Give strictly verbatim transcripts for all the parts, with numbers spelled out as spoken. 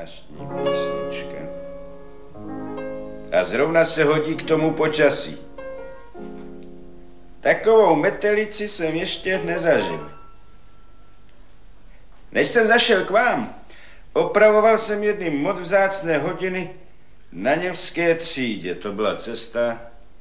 zvláštní písnička. A zrovna se hodí k tomu počasí. Takovou metelici jsem ještě nezažil. Než jsem zašel k vám, opravoval jsem jedny moc vzácné hodiny na Něvské třídě. To byla cesta.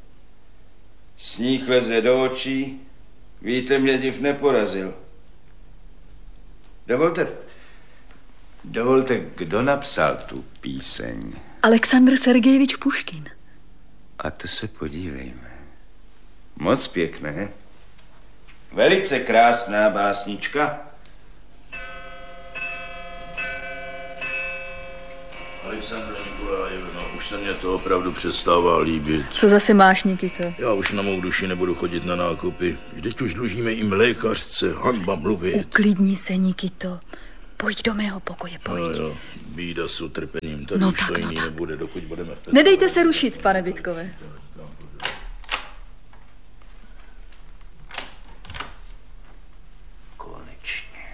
Sníh leze do očí. Víte, mě div neporazil. Dovolte, dovolte, kdo napsal tu píseň? Aleksandr Sergejevič Puškin. A to se podívejme. Moc pěkné. Velice krásná básnička. Alexandra Nikolajevna, už se mě to opravdu přestává líbit. Co zase máš, Nikito? Já už na mou duši nebudu chodit na nákupy. Vždyť už dlužíme jim lékařce, hanba mluvit. Uklidni se, Nikito. Pojď do mého pokoje, pojď. No jo, bída s utrpením, tady no už tak, to jiný no tak. nebude, dokud budeme v té... Nedejte se rušit, pane Bytkové. Konečně.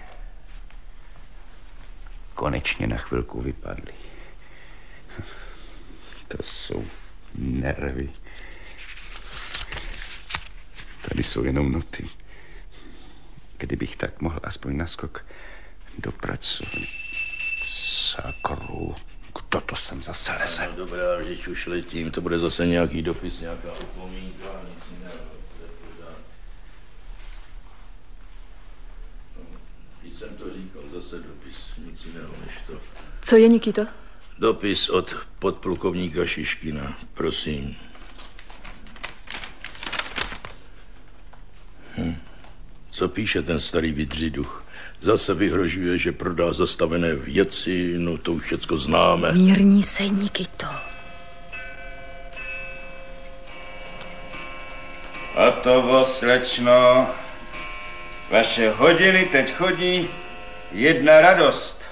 Konečně na chvilku vypadly. To jsou nervy. Tady jsou jenom noty. Kdybych tak mohl aspoň naskok dopracovat. Sakru, kdo to sem zase leze? No dobrá, vždyť už letím, to bude zase nějaký dopis, nějaká upomínka, nic jiného. Když jsem to říkal, zase dopis, nic jiného než to. Co je, Nikito? Dopis od podplukovníka Šiškina, prosím. Hm. Co píše ten starý vydřiduch? Zase vyhrožuje, že prodá zastavené věci, no to už všecko známe. Mírní se, Nikito. Hotovo, slečno. Vaše hodiny teď chodí jedna radost.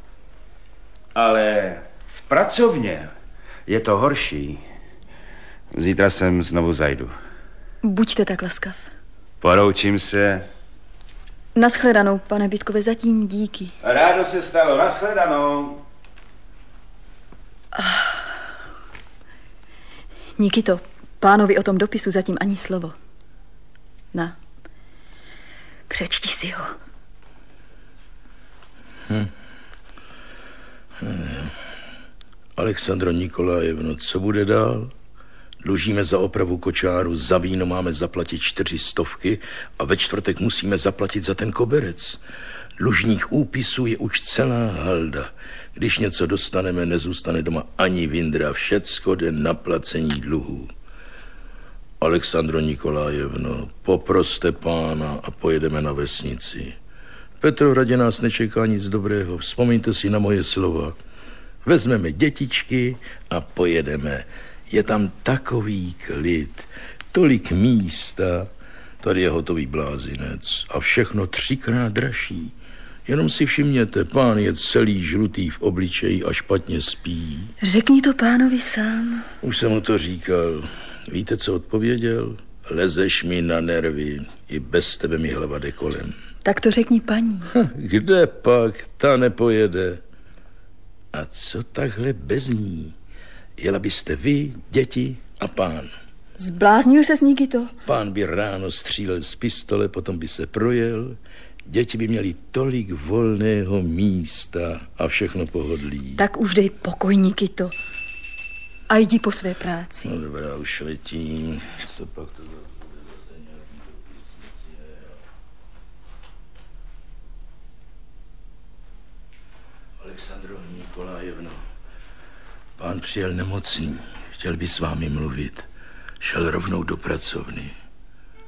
Ale v pracovně je to horší. Zítra sem znovu zajdu. Buďte tak laskav. Poroučím se. Naschledanou, pane Bytkové, zatím díky. Rádo se stalo, naschledanou. Nikito, pánovi o tom dopisu zatím ani slovo. Na, přečti si ho. Hm. Hm. Alexandro Nikolajevno, co bude dál? Dlužíme za opravu kočáru, za víno máme zaplatit čtyři stovky a ve čtvrtek musíme zaplatit za ten koberec. Dlužních úpisů je už celá halda. Když něco dostaneme, nezůstane doma ani vindra. Všecko jde na placení dluhů. Alexandro Nikolajevno, poproste pána a pojedeme na vesnici. V Petrohradě nás nečeká nic dobrého. Vzpomeňte si na moje slova. Vezmeme dětičky a pojedeme. Je tam takový klid, tolik místa. Tady je hotový blázinec a všechno třikrát dražší. Jenom si všimněte, pán je celý žlutý v obličeji a špatně spí. Řekni to pánovi sám. Už jsem mu to říkal. Víte, co odpověděl? Lezeš mi na nervy, i bez tebe mi hlava jde kolem. Tak to řekni paní. Ha, kde pak? Ta nepojede. A co takhle bez ní? Jela byste vy, děti a pán. Zbláznil ses, Nikito? Pán by ráno střílel z pistole, potom by se projel. Děti by měly tolik volného místa a všechno pohodlí. Tak už dej pokoj, Nikito. A jdi po své práci. No dobrá, už letím. Co pak to bude zase nějaký dopis? Alexandro Nikolajevno, pán přijel nemocný. Chtěl by s vámi mluvit. Šel rovnou do pracovny.